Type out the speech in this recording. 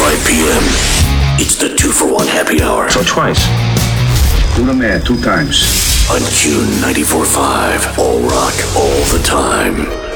5 p.m. It's the 2-for-1 happy hour. So twice. Do the math 2 times. On Q 94.5. All rock, all the time.